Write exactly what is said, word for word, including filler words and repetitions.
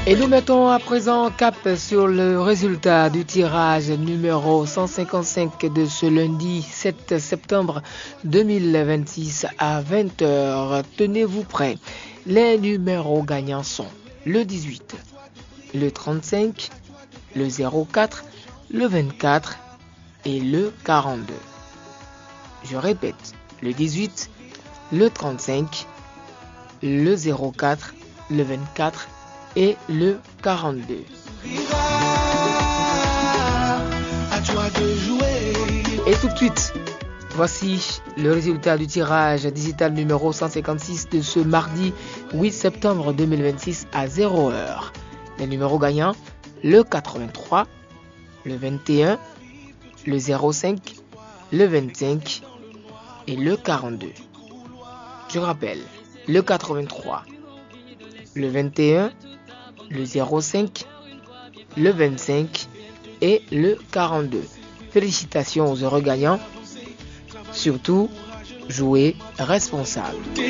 Et nous mettons à présent cap sur le résultat du tirage numéro cent cinquante-cinq de ce lundi sept septembre deux mille vingt-six à vingt heures. Tenez-vous prêts. Les numéros gagnants sont le dix-huit, le trente-cinq, le zéro quatre, le vingt-quatre et le quarante-deux. Je répète, le dix-huit, le trente-cinq, le zéro quatre, le vingt-quatre et le quarante-deux. Et tout de suite, voici le résultat du tirage digital numéro cent cinquante-six de ce mardi huit septembre deux mille vingt-six à zéro heure. Les numéros gagnants, le quatre-vingt-trois, le vingt et un, le zéro cinq, le vingt-cinq et le quarante-deux. Je rappelle, le quatre-vingt-trois, le vingt et un, le zéro cinq, le vingt-cinq et le quarante-deux. Félicitations aux heureux gagnants. Surtout, jouez responsable.